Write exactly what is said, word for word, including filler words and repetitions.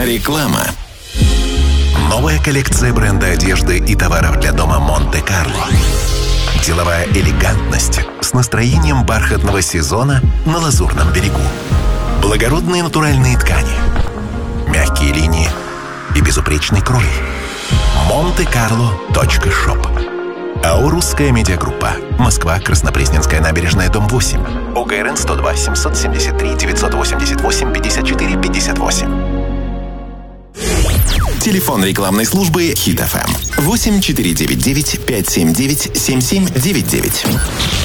Реклама. Новая коллекция бренда одежды и товаров для дома Монте-Карло. Деловая элегантность с настроением бархатного сезона на Лазурном берегу. Благородные натуральные ткани, мягкие линии и безупречный крой. монте-карло точка шоп. АО «Русская медиагруппа». Москва, Краснопресненская набережная, дом восемь. ОГРН сто два семьсот семьдесят три девятьсот восемьдесят восемь пятьдесят четыре пятьдесят восемь. Телефон рекламной службы Хит эф эм восемь четыре девять девять пять семь девять семь семь девять девять.